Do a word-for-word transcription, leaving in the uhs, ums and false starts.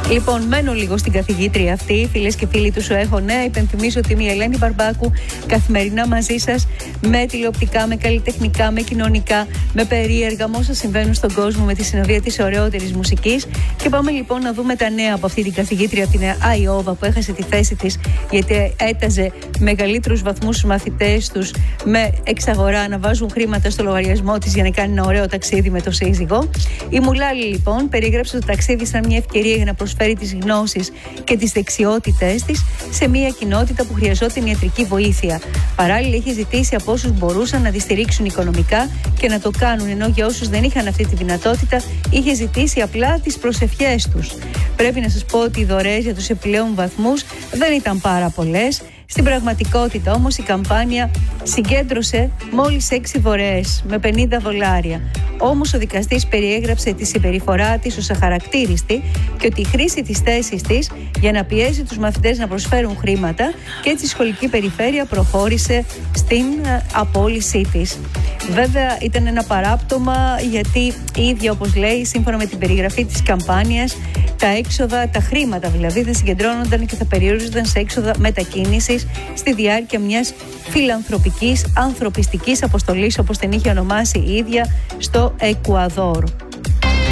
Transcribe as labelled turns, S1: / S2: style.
S1: Λοιπόν, μένω λίγο στην καθηγήτρια αυτή. Φίλες και φίλοι του Σου Έχω Νέα, υπενθυμίζω ότι είμαι η Ελένη Μπαρμπάκου, καθημερινά μαζί σας με τηλεοπτικά, με καλλιτεχνικά, με κοινωνικά, με περίεργα, με όσα συμβαίνουν στον κόσμο, με τη συνοδεία της ωραιότερης μουσικής. Και πάμε λοιπόν να δούμε τα νέα από αυτή την καθηγήτρια, από την Άιόβα, που έχασε τη θέση της γιατί έταζε μεγαλύτερους βαθμούς στους μαθητές τους με εξαγορά να βάζουν χρήματα στο λογαριασμό της για να κάνει ένα ωραίο ταξίδι με το σύζυγο. Η Μουλάλη λοιπόν περιγράψε το ταξίδι σαν μια ευκαιρία για να προσφέρει τις γνώσεις και τις δεξιότητές της σε μια κοινότητα που χρειαζόταν ιατρική βοήθεια. Παράλληλα, είχε ζητήσει από όσους μπορούσαν να τη στηρίξουν οικονομικά και να το κάνουν, ενώ για όσους δεν είχαν αυτή τη δυνατότητα, είχε ζητήσει απλά τις προσευχές τους. Πρέπει να σας πω ότι οι δωρεές για τους επιπλέον βαθμούς δεν ήταν πάρα πολλές. Στην πραγματικότητα όμως η καμπάνια συγκέντρωσε μόλις έξι δωρεές με πενήντα δολάρια. Όμως ο δικαστής περιέγραψε τη συμπεριφορά της ως αχαρακτήριστη και ότι η χρήση της θέσης της για να πιέζει τους μαθητές να προσφέρουν χρήματα, και έτσι η σχολική περιφέρεια προχώρησε στην απόλυσή της. Βέβαια ήταν ένα παράπτωμα, γιατί η ίδια, όπως λέει, σύμφωνα με την περιγραφή της καμπάνιας, τα έξοδα, τα χρήματα δηλαδή, δεν συγκεντρώνονταν και θα περιορίζονταν σε έξοδα μετακίνησης στη διάρκεια μιας φιλανθρωπικής, ανθρωπιστικής αποστολής, όπως την είχε ονομάσει η ίδια, στο Εκουαδόρ.